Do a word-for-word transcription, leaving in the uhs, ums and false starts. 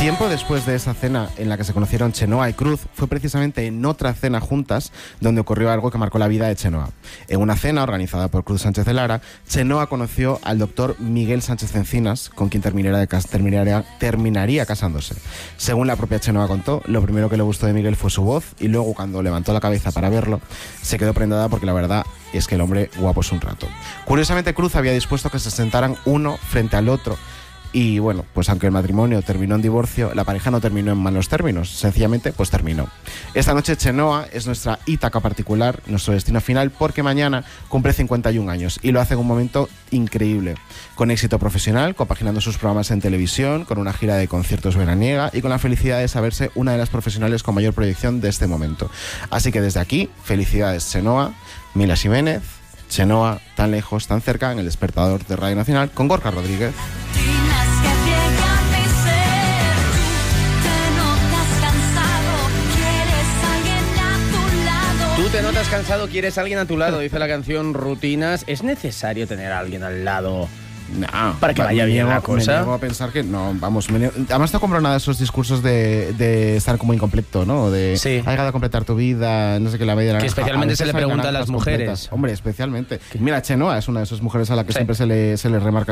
Tiempo después de esa cena en la que se conocieron Chenoa y Cruz, fue precisamente en otra cena juntas donde ocurrió algo que marcó la vida de Chenoa. En una cena organizada por Cruz Sánchez de Lara, Chenoa conoció al doctor Miguel Sánchez Encinas, con quien terminaría, de cas- terminaría, terminaría casándose. Según la propia Chenoa contó, lo primero que le gustó de Miguel fue su voz, y luego cuando levantó la cabeza para verlo, se quedó prendada porque la verdad es que el hombre guapo es un rato. Curiosamente, Cruz había dispuesto que se sentaran uno frente al otro. Y bueno, pues aunque el matrimonio terminó en divorcio, la pareja no terminó en malos términos, sencillamente pues terminó. Esta noche Chenoa es nuestra Ítaca particular, nuestro destino final, porque mañana cumple cincuenta y un años y lo hace en un momento increíble, con éxito profesional, compaginando sus programas en televisión, con una gira de conciertos veraniega y con la felicidad de saberse una de las profesionales con mayor proyección de este momento. Así que desde aquí, felicidades Chenoa, Mila Ximénez, Chenoa, tan lejos, tan cerca, en el despertador de Radio Nacional, con Gorka Rodríguez. Tú te notas cansado, quieres a alguien a tu lado, dice la canción Rutinas. ¿Es necesario tener a alguien al lado No, para que vaya bien la cosa? Me niego a pensar que no, vamos, me niego, además no compro nada de esos discursos de, de estar como incompleto, ¿no? De sí. hay que completar tu vida, no sé qué, la media. Que especialmente a se le pregunta a las mujeres. Completas. Hombre, especialmente. Mira, Chenoa es una de esas mujeres a la que sí. siempre se le, se le remarca